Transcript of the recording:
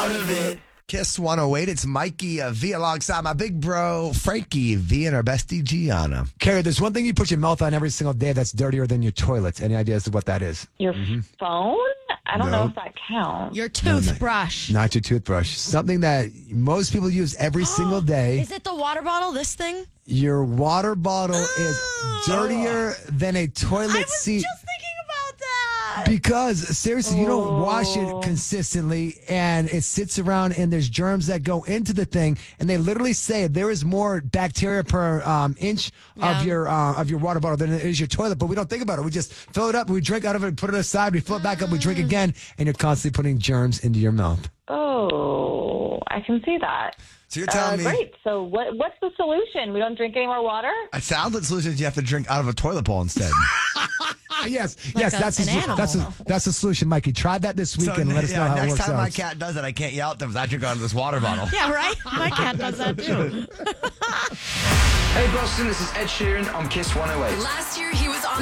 part of it. Kiss 108. It's Mikey V alongside my big bro, Frankie V, and our bestie, Gianna. Carrie, there's one thing you put your mouth on every single day that's dirtier than your toilet. Any ideas of what that is? Your phone? I don't know Nope. if that counts. Your toothbrush. Not your toothbrush. Something that most people use every single day. Is it the water bottle, this thing? Your water bottle is dirtier than a I toilet was seat. just thinking about that. Because seriously, you don't wash it consistently, and it sits around, and there's germs that go into the thing, and they literally say there is more bacteria per inch of your water bottle than it is your toilet. But we don't think about it. We just fill it up, we drink out of it, put it aside, we fill it back up, we drink again, and you're constantly putting germs into your mouth. Oh, I can see that. So you're telling me... Great. So what's the solution? We don't drink any more water? It sounds like the solution is you have to drink out of a toilet bowl instead. Yes, Like that's an animal. that's the solution, Mikey. Try that this week and let us know how it next works time out. my cat does it, I can't yell at them because I drink out of this water bottle. Yeah, right? My cat does that too. Hey Boston, this is Ed Sheeran on Kiss 108. Last year, he was on